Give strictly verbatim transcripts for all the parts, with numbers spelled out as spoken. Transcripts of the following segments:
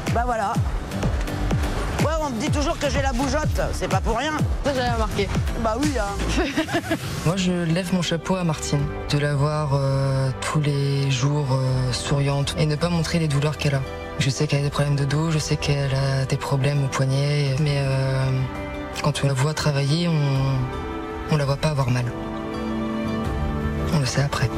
Bah voilà. Ouais, on me dit toujours que j'ai la bougeotte, c'est pas pour rien. Ça, j'avais remarqué. Bah oui, hein. Moi, je lève mon chapeau à Martine, de la voir euh, tous les jours euh, souriante et ne pas montrer les douleurs qu'elle a. Je sais qu'elle a des problèmes de dos, je sais qu'elle a des problèmes au poignet, mais euh, quand on la voit travailler, on, on la voit pas avoir mal. On le sait après.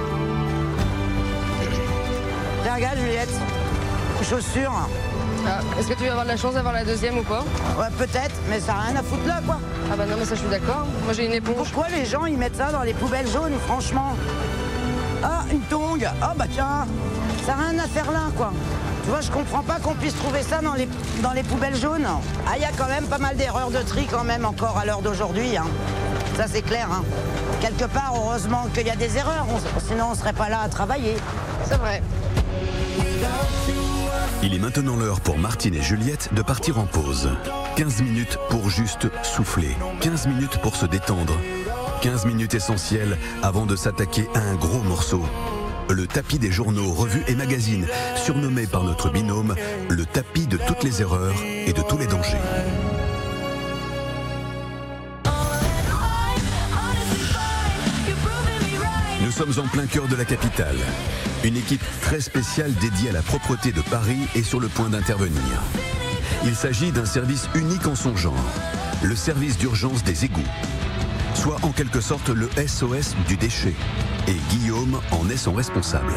Tiens, regarde, Juliette, chaussures. Ah, est-ce que tu vas avoir de la chance d'avoir la deuxième ou pas? Ouais, peut-être, mais ça n'a rien à foutre là, quoi. Ah bah non, mais ça, je suis d'accord. Moi, j'ai une éponge. Pourquoi les gens, ils mettent ça dans les poubelles jaunes, franchement? Ah, une tongue. Ah, bah tiens, ça n'a rien à faire là, quoi. Tu vois, je comprends pas qu'on puisse trouver ça dans les, dans les poubelles jaunes. Ah, il y a quand même pas mal d'erreurs de tri, quand même, encore à l'heure d'aujourd'hui, hein. Ça, c'est clair, hein. Quelque part, heureusement qu'il y a des erreurs, on, sinon on serait pas là à travailler. C'est vrai. Il est maintenant l'heure pour Martine et Juliette de partir en pause. quinze minutes pour juste souffler. quinze minutes pour se détendre. quinze minutes essentielles avant de s'attaquer à un gros morceau. Le tapis des journaux, revues et magazines, surnommé par notre binôme le tapis de toutes les erreurs et de tous les dangers. Nous sommes en plein cœur de la capitale. Une équipe très spéciale dédiée à la propreté de Paris est sur le point d'intervenir. Il s'agit d'un service unique en son genre, le service d'urgence des égouts, soit en quelque sorte le S O S du déchet. Et Guillaume en est son responsable.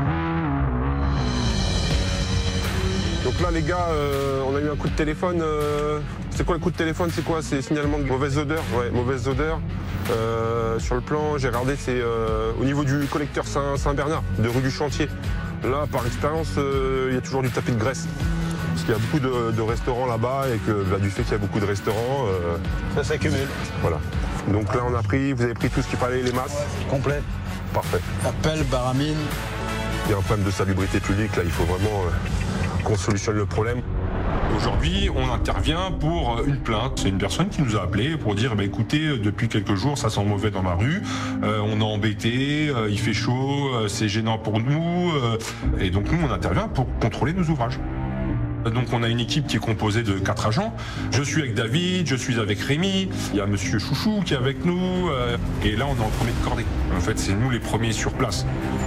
Donc là les gars, euh, on a eu un coup de téléphone. Euh, c'est quoi le coup de téléphone? C'est quoi? C'est signalement de mauvaise odeur. Ouais, mauvaise odeur. Euh, sur le plan, j'ai regardé, c'est euh, au niveau du collecteur Saint- Saint-Bernard, de rue du Chantier. Là, par expérience, euh, il y a toujours du tapis de graisse. Parce qu'il y a beaucoup de, de restaurants là-bas et que bah, du fait qu'il y a beaucoup de restaurants, euh, ça s'accumule. Voilà. Donc là, on a pris, vous avez pris tout ce qu'il fallait, les masses. Complet. Parfait. Appel, baramine. Il y a un problème de salubrité publique, là, il faut vraiment euh, qu'on solutionne le problème. Aujourd'hui, on intervient pour une plainte. C'est une personne qui nous a appelé pour dire bah, écoutez, depuis quelques jours, ça sent mauvais dans ma rue, euh, on est embêté, euh, il fait chaud, euh, c'est gênant pour nous. Euh, et donc nous, on intervient pour contrôler nos ouvrages. Donc on a une équipe qui est composée de quatre agents. Je suis avec David, je suis avec Rémi, il y a Monsieur Chouchou qui est avec nous, euh, et là on est en premier de cordée. En fait, c'est nous les premiers sur place.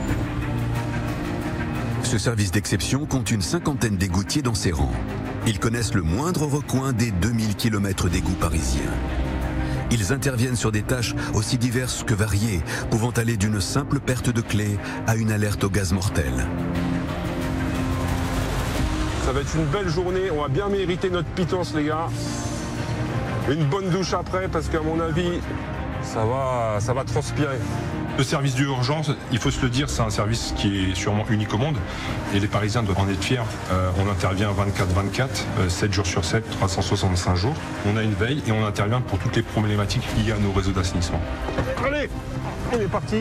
Ce service d'exception compte une cinquantaine d'égoutiers dans ses rangs. Ils connaissent le moindre recoin des deux mille kilomètres d'égouts parisiens. Ils interviennent sur des tâches aussi diverses que variées, pouvant aller d'une simple perte de clé à une alerte au gaz mortel. Ça va être une belle journée, on va bien mériter notre pitance les gars. Une bonne douche après parce qu'à mon avis, ça va, ça va transpirer. Le service d'urgence, il faut se le dire, c'est un service qui est sûrement unique au monde et les Parisiens doivent en être fiers. Euh, on intervient vingt-quatre vingt-quatre, euh, sept jours sur sept, trois cent soixante-cinq jours. On a une veille et on intervient pour toutes les problématiques liées à nos réseaux d'assainissement. Allez, on est parti.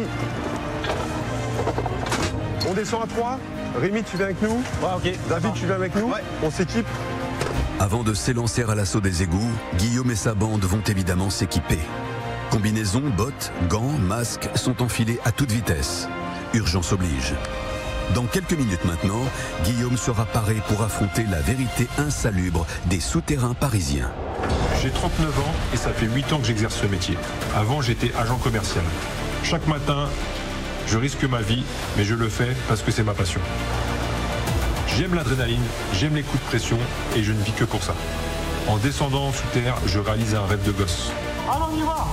On descend à trois. Rémi, tu viens avec nous? Ouais, ok. David, tu viens avec nous? Ouais. On s'équipe. Avant de s'élancer à l'assaut des égouts, Guillaume et sa bande vont évidemment s'équiper. Combinaisons, bottes, gants, masques sont enfilés à toute vitesse. Urgence oblige. Dans quelques minutes maintenant, Guillaume sera paré pour affronter la vérité insalubre des souterrains parisiens. J'ai trente-neuf ans et ça fait huit ans que j'exerce ce métier. Avant, j'étais agent commercial. Chaque matin, je risque ma vie, mais je le fais parce que c'est ma passion. J'aime l'adrénaline, j'aime les coups de pression et je ne vis que pour ça. En descendant sous terre, je réalise un rêve de gosse. Alors on y va.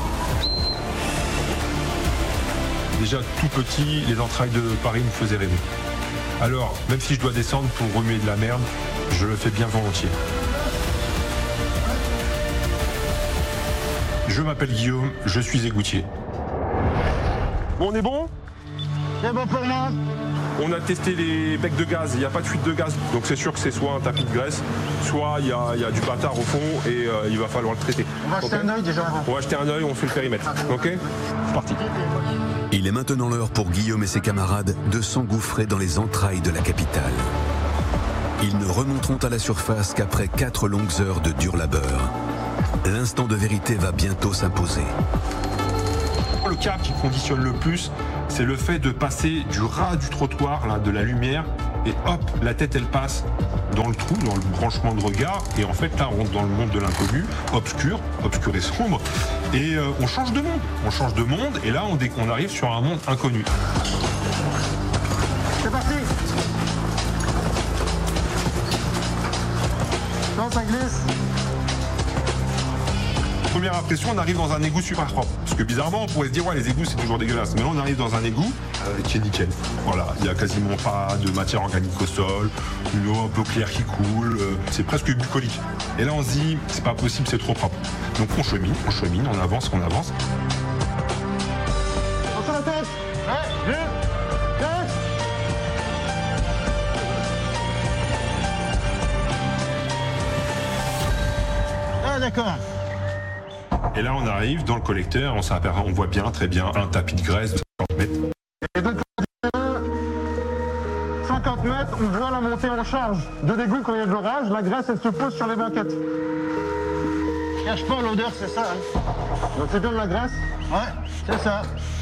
Déjà tout petit, les entrailles de Paris me faisaient rêver. Alors, même si je dois descendre pour remuer de la merde, je le fais bien volontiers. Je m'appelle Guillaume, je suis égoutier. Bon, on est bon? C'est bon pour moi. On a testé les becs de gaz, il n'y a pas de fuite de gaz. Donc c'est sûr que c'est soit un tapis de graisse, soit il y a, il y a du bâtard au fond et euh, il va falloir le traiter. On va acheter Okay. un œil déjà avant. On va acheter un œil, on fait le périmètre. Ok? C'est parti. Il est maintenant l'heure pour Guillaume et ses camarades de s'engouffrer dans les entrailles de la capitale. Ils ne remonteront à la surface qu'après quatre longues heures de dur labeur. L'instant de vérité va bientôt s'imposer. Le cas qui conditionne le plus, c'est le fait de passer du ras du trottoir, là, de la lumière, et hop, la tête elle passe dans le trou, dans le branchement de regard, et en fait là on rentre dans le monde de l'inconnu, obscur, obscur et sombre, et euh, on change de monde, on change de monde, et là on, dès qu'on arrive sur un monde inconnu. C'est parti. Non, ça glisse. Première impression, on arrive dans un égout super propre. Parce que bizarrement, on pourrait se dire, ouais, les égouts, c'est toujours dégueulasse. Mais là, on arrive dans un égout euh, qui est nickel. Voilà, il n'y a quasiment pas de matière organique au sol, une eau un peu claire qui coule, euh, c'est presque bucolique. Et là, on se dit, c'est pas possible, c'est trop propre. Donc on chemine, on chemine, on avance, on avance. Attention la tête. Ouais, deux, tête. Ah, d'accord. Et là, on arrive dans le collecteur, on, s'aperçoit- on voit bien, très bien, un tapis de graisse de cinquante mètres. Et donc, cinquante mètres, on voit la montée en charge de l'égout quand il y a de l'orage. La graisse, elle se pose sur les banquettes. Cache pas, l'odeur, c'est ça. Hein. Donc, c'est bien de la graisse. Ouais, c'est ça.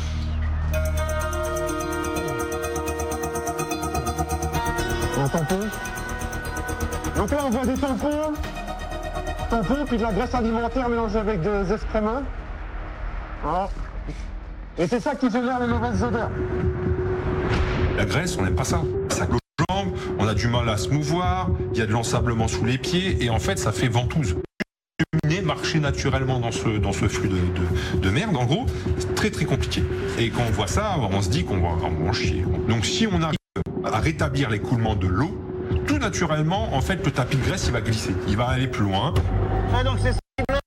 Un tampon. Donc là, on voit des tampons. Tampons, puis de la graisse alimentaire mélangée avec des excréments. Voilà. Et c'est ça qui génère les mauvaises odeurs. La graisse, on n'aime pas ça. Ça cloche aux jambes, on a du mal à se mouvoir, il y a de l'ensablement sous les pieds, et en fait, ça fait ventouse. Cheminer, marcher naturellement dans ce, dans ce flux de, de, de merde, en gros, c'est très très compliqué. Et quand on voit ça, on se dit qu'on va, on va en chier. Donc si on arrive à rétablir l'écoulement de l'eau, tout naturellement, en fait, le tapis de graisse, il va glisser. Il va aller plus loin. Ah, donc c'est ça.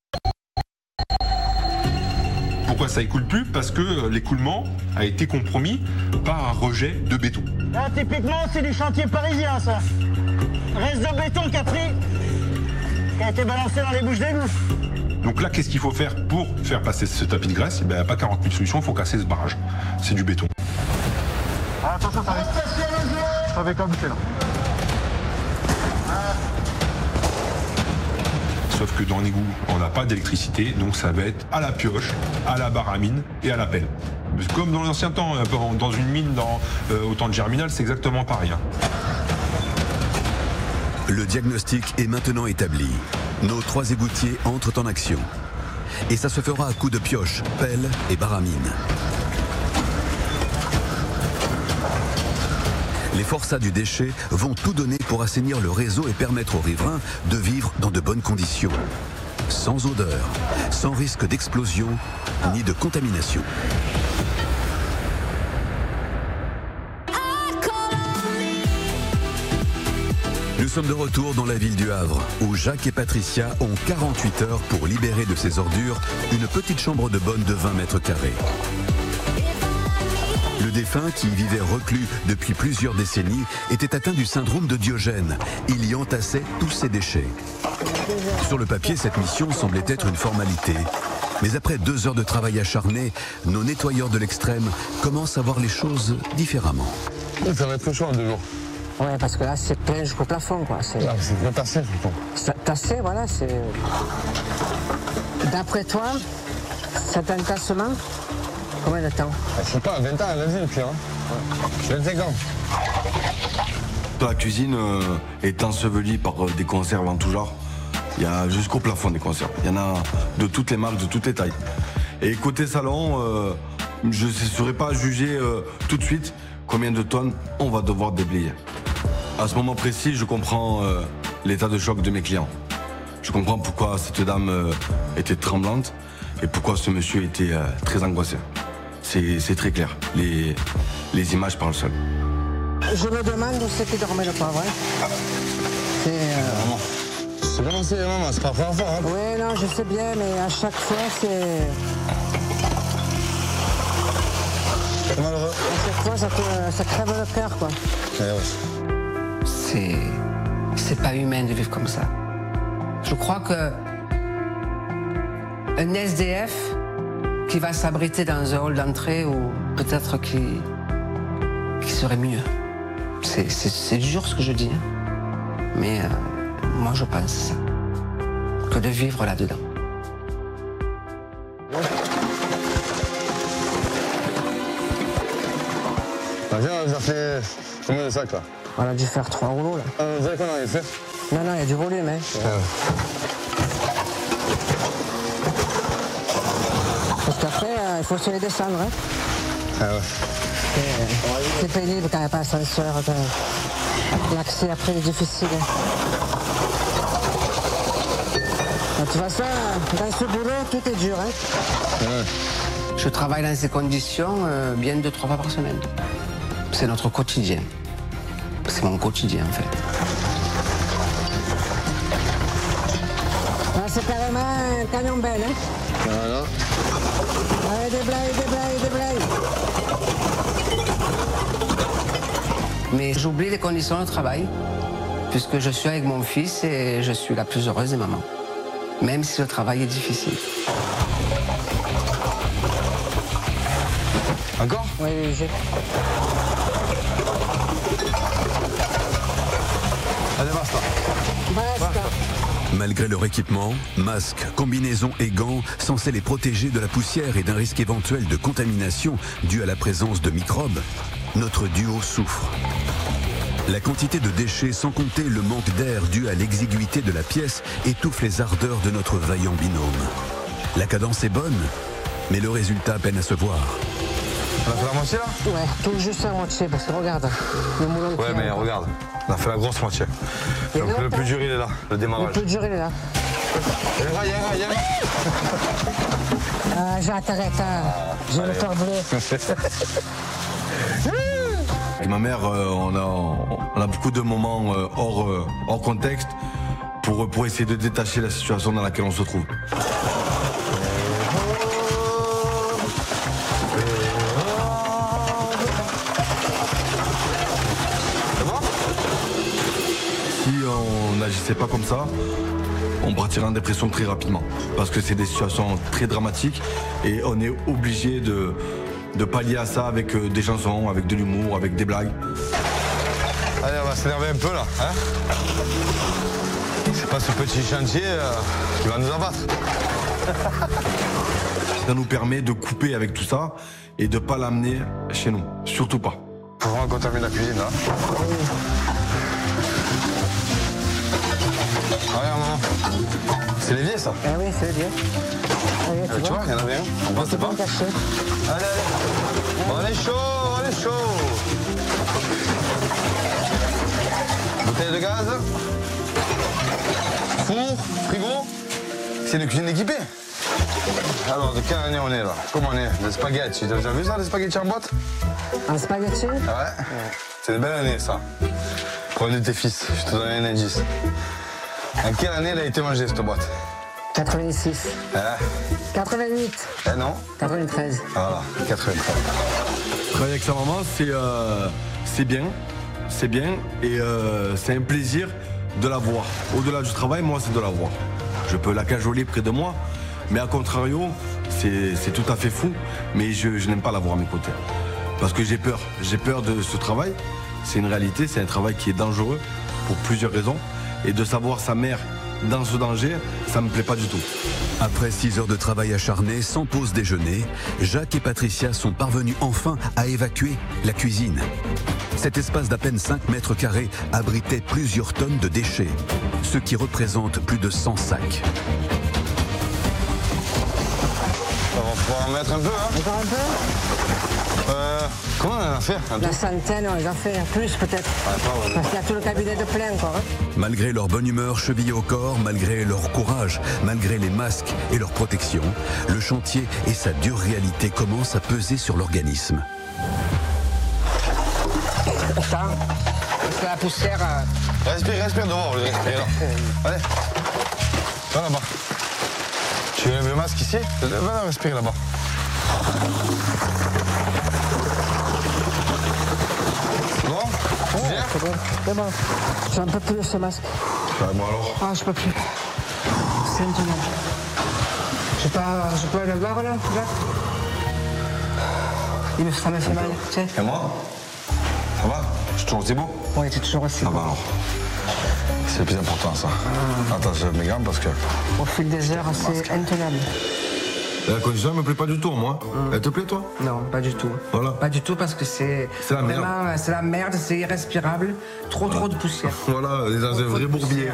Pourquoi ça écoule plus? Parce que l'écoulement a été compromis par un rejet de béton. Là, typiquement, c'est du chantier parisien, ça. Reste de béton qui a pris, qui a été balancé dans les bouches d'égout. Donc là, qu'est-ce qu'il faut faire pour faire passer ce tapis de graisse? Il n'y a pas quarante mille solutions, il faut casser ce barrage. C'est du béton. Ah, attention, ça va. Ça va éclabousser, là. Sauf que dans l'égout, on n'a pas d'électricité, donc ça va être à la pioche, à la baramine et à la pelle. Comme dans l'ancien temps, dans une mine dans, euh, au temps de Germinal, c'est exactement pareil. Hein. Le diagnostic est maintenant établi. Nos trois égoutiers entrent en action. Et ça se fera à coups de pioche, pelle et baramine. Les forçats du déchet vont tout donner pour assainir le réseau et permettre aux riverains de vivre dans de bonnes conditions. Sans odeur, sans risque d'explosion ni de contamination. Nous sommes de retour dans la ville du Havre, où Jacques et Patricia ont quarante-huit heures pour libérer de ces ordures une petite chambre de bonne de vingt mètres carrés. Le défunt, qui y vivait reclus depuis plusieurs décennies, était atteint du syndrome de Diogène. Il y entassait tous ses déchets. Sur le papier, cette mission semblait être une formalité. Mais après deux heures de travail acharné, nos nettoyeurs de l'extrême commencent à voir les choses différemment. Ça va être chaud en deux jours. Ouais, parce que là, c'est plein jusqu'au plafond, quoi. C'est Ah, c'est bien tassé, je pense. c'est tassé, voilà, c'est... D'après toi, cet entassement, combien de temps? Je sais pas, vingt ans, elle a dit le pire. Hein. vingt-cinq ans. La cuisine euh, est ensevelie par euh, des conserves en tout genre. Il y a jusqu'au plafond des conserves. Il y en a de toutes les marques, de toutes les tailles. Et côté salon, euh, je ne saurais pas juger euh, tout de suite combien de tonnes on va devoir déblayer. À ce moment précis, je comprends euh, l'état de choc de mes clients. Je comprends pourquoi cette dame euh, était tremblante et pourquoi ce monsieur était euh, très angoissé. C'est très clair. Les, les images parlent seules. Je me demande où c'est qu'il dormait le pauvre. Hein. C'est... Euh... C'est bien lancé, maman, c'est pas la première fois. Hein. Oui, non, je sais bien, mais à chaque fois, c'est... C'est malheureux. À chaque fois, ça, te... ça crève le cœur, quoi. Eh ouais. C'est... C'est pas humain de vivre comme ça. Je crois que... Un S D F qui va s'abriter dans un hall d'entrée ou peut-être qui... qui serait mieux. C'est dur ce que je dis, hein. Mais euh, moi je pense ça, que de vivre là-dedans. Viens, ça fait combien de sacs là? On a dû faire trois rouleaux là. Euh, vous savez qu'on en a fait? Non, non, il y a du volume, hein. Ah ouais. Parce qu'après, euh, il faut se les descendre, hein. Ah ouais. Euh, c'est pénible quand il n'y a pas d'ascenseur. L'accès après est difficile. De toute façon, dans ce boulot, tout est dur, hein. Ah ouais. Je travaille dans ces conditions euh, bien deux, trois fois par semaine. C'est notre quotidien. C'est mon quotidien, en fait. Ah, c'est carrément un camion belle, hein. Voilà. Allez, des blagues, des blagues, des blagues. Mais j'oublie les conditions de travail, puisque je suis avec mon fils et je suis la plus heureuse des mamans. Même si le travail est difficile. Encore? Oui, oui, j'ai. Allez, basta. Basta. Malgré leur équipement, masques, combinaisons et gants censés les protéger de la poussière et d'un risque éventuel de contamination dû à la présence de microbes, notre duo souffre. La quantité de déchets, sans compter le manque d'air dû à l'exiguïté de la pièce, étouffe les ardeurs de notre vaillant binôme. La cadence est bonne, mais le résultat peine à se voir. On a fait la moitié là? Ouais, tout juste la moitié, parce que regarde, le moulin Ouais, qui mais a- regarde, on a fait la grosse moitié. Donc le plus dur, il est là, le Le démarrage. plus dur, il est là. Il y a un, il y a un, il y a un. Ah, Jacques, arrête, hein. J'ai le cœur bleu. Avec ma mère, euh, on, a, on a beaucoup de moments euh, hors, euh, hors contexte pour, pour essayer de détacher la situation dans laquelle on se trouve. Si on n'agissait pas comme ça, on partirait en dépression très rapidement. Parce que c'est des situations très dramatiques et on est obligé de, de pallier à ça avec euh, des chansons, avec de l'humour, avec des blagues. Allez, on va s'énerver un peu là, hein. C'est pas ce petit chantier euh, qui va nous abattre. Ça nous permet de couper avec tout ça et de ne pas l'amener chez nous. Surtout pas. Faut vraiment qu'on termine la cuisine là. Regarde, maman. C'est l'évier ça. Ah oui, c'est bien. Allez, Euh, tu vois, il y en avait un. On passe c'est pas. pas caché. Allez, allez. On est chaud, on est chaud. Bouteille de gaz. Four, frigo. C'est une cuisine équipée. Alors, de quelle année on est là? Comment on est? Des spaghettis. T'as déjà vu ça, les spaghettis en boîte? Un spaghetti? Ah ouais? C'est une belle année, ça. Pour un de tes fils, je te donne un indice. En quelle année elle a été mangée, cette boîte? quatre-vingt-six. Hein? quatre-vingt-huit. Eh non? quatre-vingt-treize. Voilà, quatre-vingt-treize. Travailler avec sa maman, c'est euh, c'est bien. C'est bien et euh, c'est un plaisir de la voir. Au-delà du travail, moi, c'est de la voir. Je peux la cajoler près de moi, mais à contrario, c'est c'est tout à fait fou. Mais je, je n'aime pas la voir à mes côtés. Parce que j'ai peur. J'ai peur de ce travail. C'est une réalité, c'est un travail qui est dangereux pour plusieurs raisons. Et de savoir sa mère dans ce danger, ça me plaît pas du tout. Après six heures de travail acharné, sans pause déjeuner, Jacques et Patricia sont parvenus enfin à évacuer la cuisine. Cet espace d'à peine cinq mètres carrés abritait plusieurs tonnes de déchets, ce qui représente plus de cent sacs. On va pouvoir en mettre un peu, hein? Encore un peu? Euh, comment on en a fait un La tout? centaine, on les a fait, plus peut-être. Ah, pas vraiment. Parce qu'il y a tout le cabinet de plein encore. Hein. Malgré leur bonne humeur chevillée au corps, malgré leur courage, malgré les masques et leur protection, le chantier et sa dure réalité commencent à peser sur l'organisme. Attends, parce que la poussière... euh, Respire, respire dehors, le respire là. Allez. Va là-bas. Tu lèves le masque ici? Va là, respire là-bas. C'est bon? Tu viens? C'est bon, c'est bon. J'en peux plus ce masque. Bah, bon alors. Ah, je peux plus. C'est intenable. Je peux, je peux le voir là, là. Il me, ça me fait mal, tu sais. Et moi? Ça va? Je suis toujours aussi beau? Oui, t'es toujours aussi Ça beau. va alors. C'est le plus important ça. Attends, je mets mes gants parce que... Au fil des heures, c'est intenable. La condition elle me plaît pas du tout, moi. Mm. Elle te plaît, toi? Non, pas du tout. Voilà. Pas du tout parce que c'est C'est la merde. vraiment, c'est la merde, c'est irrespirable. Trop, voilà. trop de poussière. Voilà, on est dans un vrai bourbier.